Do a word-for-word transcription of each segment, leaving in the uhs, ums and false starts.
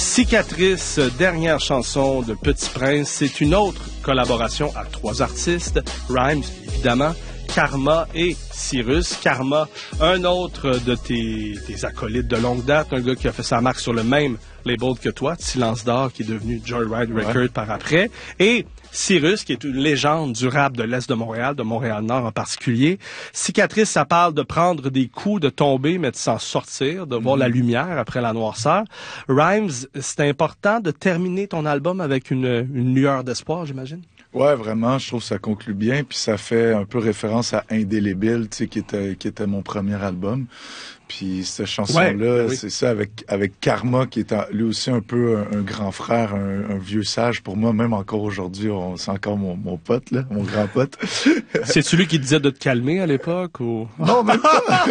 Cicatrice, dernière chanson de Petit Prince, c'est une autre collaboration à trois artistes, Rhymes évidemment, Karma et Cyrus. Karma, un autre de tes, tes acolytes de longue date, un gars qui a fait sa marque sur le même label que toi, Silence d'Or, qui est devenu Joyride Records ouais. par après, et Cyrus, qui est une légende du rap de l'Est de Montréal, de Montréal-Nord en particulier. Cicatrice, ça parle de prendre des coups, de tomber, mais de s'en sortir, de voir mm-hmm. la lumière après la noirceur. Rhymes, c'est important de terminer ton album avec une, une lueur d'espoir, j'imagine? Ouais, vraiment, je trouve que ça conclut bien, puis ça fait un peu référence à Indélébile, tu sais, qui était qui était mon premier album. Puis cette chanson-là, ouais, oui. c'est ça, avec avec Karma, qui est lui aussi un peu un, un grand frère, un, un vieux sage pour moi, même encore aujourd'hui, on, c'est encore mon, mon pote, là, mon grand pote. C'est celui qui disait de te calmer à l'époque, ou? Non, même pas!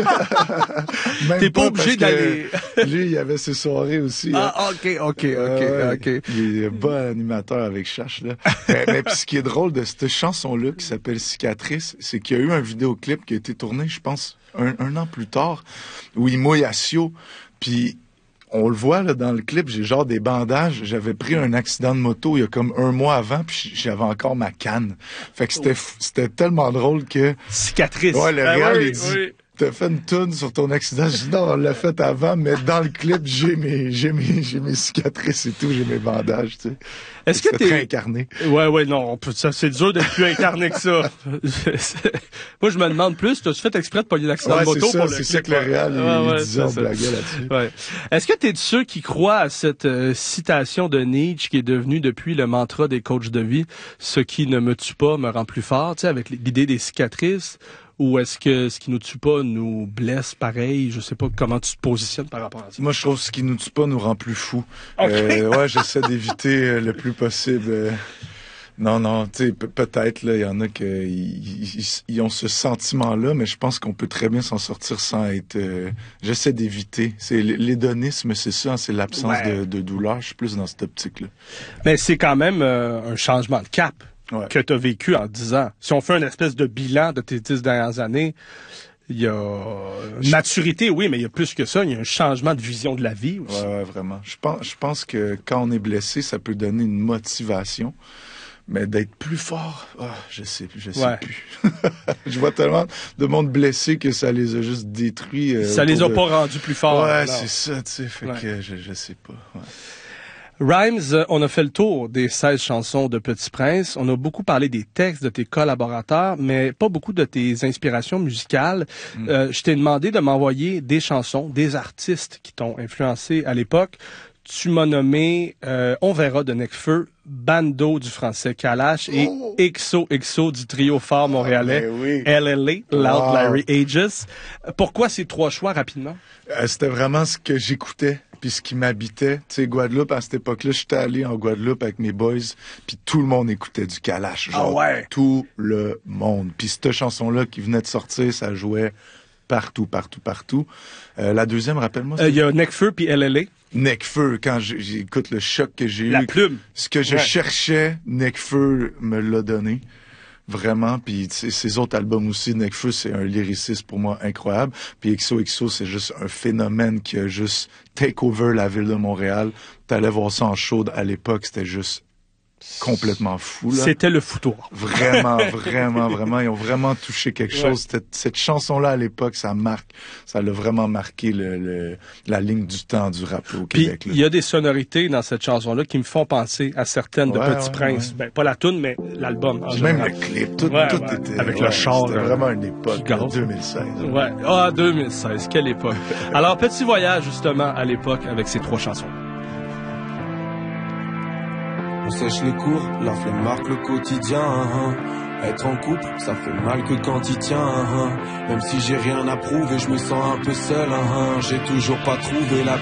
même T'es pas, pas obligé d'aller... lui, il avait ses soirées aussi. Ah, hein. ok, ok, ok, euh, ok. Il est bon animateur avec Chache, là. mais, mais puis ce qui est drôle de cette chanson-là, qui s'appelle Cicatrice, c'est qu'il y a eu un vidéoclip qui a été tourné, je pense, Un, un an plus tard, où il mouille à Sio, puis on le voit là dans le clip, j'ai genre des bandages, j'avais pris un accident de moto il y a comme un mois avant, puis j'avais encore ma canne. Fait que c'était c'était tellement drôle que... Cicatrice. Ouais, le ben réel, oui, il dit... Oui. T'as fait une toune sur ton accident. Je dis non, on l'a fait avant, mais dans le clip, j'ai mes, j'ai mes, j'ai mes cicatrices et tout, j'ai mes bandages, tu sais. Est-ce que t'es très incarné? Ouais, ouais, non, ça, c'est dur d'être plus incarné que ça. Moi, je me demande plus, t'as-tu fait exprès de pogner l'accident ouais, de moto c'est pour ça, le c'est ça que le réel, il, ouais, il ouais, disait, on blaguait là-dessus. Ouais. Est-ce que t'es de ceux qui croient à cette euh, citation de Nietzsche qui est devenue depuis le mantra des coachs de vie, ce qui ne me tue pas me rend plus fort, tu sais, avec l'idée des cicatrices? Ou est-ce que ce qui nous tue pas nous blesse pareil? Je sais pas comment tu te positionnes par rapport à ça. Moi, je trouve que ce qui nous tue pas nous rend plus fous. Okay. Euh, ouais, j'essaie d'éviter euh, le plus possible. Euh, non, non, tu sais, pe- peut-être, là, il y en a qui ils, ils ont ce sentiment-là, mais je pense qu'on peut très bien s'en sortir sans être... Euh, j'essaie d'éviter. C'est l'hédonisme, c'est ça, c'est l'absence ouais. de, de douleur. Je suis plus dans cette optique-là. Mais c'est quand même euh, un changement de cap. Ouais. Que tu as vécu en dix ans. Si on fait une espèce de bilan de tes dix dernières années, il y a une maturité, oui, mais il y a plus que ça. Il y a un changement de vision de la vie aussi. Ouais, ouais, vraiment. Je pense, je pense que quand on est blessé, ça peut donner une motivation. Mais d'être plus fort, oh, je sais, je sais ouais. plus. Je vois tellement de monde blessé que ça les a juste détruits. Euh, ça les a de... pas rendus plus forts. Ouais, c'est ça, tu sais, fait ouais. que je, je sais pas. Ouais. Rhymes, on a fait le tour des seize chansons de Petit Prince. On a beaucoup parlé des textes de tes collaborateurs, mais pas beaucoup de tes inspirations musicales. Mm. Euh, je t'ai demandé de m'envoyer des chansons, des artistes qui t'ont influencé à l'époque. Tu m'as nommé euh, On verra de Necfeu, Bando du français Kalash et oh. X O X O du trio fort montréalais oh, oui. L L A, Loud wow. Larry Aegis. Pourquoi ces trois choix rapidement? Euh, c'était vraiment ce que j'écoutais. Puis ce qui m'habitait, tu sais, Guadeloupe, à cette époque-là, j'étais allé en Guadeloupe avec mes boys, puis tout le monde écoutait du Kalash, genre, ah ouais. tout le monde. Puis cette chanson-là qui venait de sortir, ça jouait partout, partout, partout. Euh, la deuxième, rappelle-moi. Il euh, y a Necfeu puis L L A. Necfeu, quand j'écoute le choc que j'ai eu. La plume. Ce que je ouais. cherchais, Necfeu me l'a donné. Vraiment, puis ces autres albums aussi, Necfeu, c'est un lyriciste pour moi incroyable. Puis X O X O, c'est juste un phénomène qui a juste take over la ville de Montréal. T'allais voir ça en chaude à l'époque, c'était juste complètement fou, là. C'était le foutoir. Vraiment, vraiment, vraiment. Ils ont vraiment touché quelque ouais. chose. Cette, cette chanson-là, à l'époque, ça marque. Ça l'a vraiment marqué le, le, la ligne du temps du rap au Puis, Québec. Il y a des sonorités dans cette chanson-là qui me font penser à certaines ouais, de Petit ouais, Prince. Ouais. Ben, pas la toune, mais l'album. Même le clip. Tout, ouais, tout ouais. était... Avec ouais, le char. C'était vraiment une époque. Là, deux mille seize. Ouais. Ah, deux mille seize. Quelle époque. Alors, petit voyage, justement, à l'époque, avec ces trois chansons. On sèche les cours, la flemme marque le quotidien. Hein. Être en couple, ça fait mal que quand il tient. Hein. Même si j'ai rien à prouver, je me sens un peu seul. Hein. J'ai toujours pas trouvé la